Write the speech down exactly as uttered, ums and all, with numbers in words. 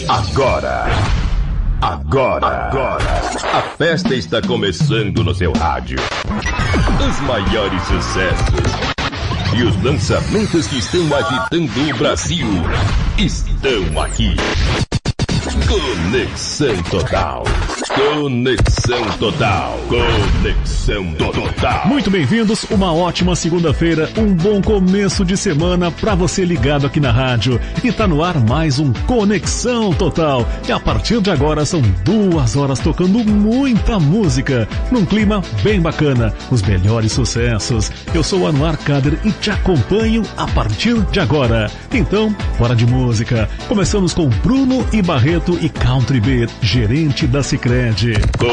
Agora, agora, agora, a festa está começando no seu rádio. Os maiores sucessos e os lançamentos que estão agitando o Brasil estão aqui. Conexão Total. Conexão Total. Conexão Total. Muito bem-vindos, uma ótima segunda-feira, um bom começo de semana pra você ligado aqui na rádio. E tá no ar mais um Conexão Total. E a partir de agora são duas horas tocando muita música, num clima bem bacana, os melhores sucessos. Eu sou o Anuar Kader e te acompanho a partir de agora. Então, bora de música. Começamos com Bruno e Barreto e Country Beat, gerente da Sicredi.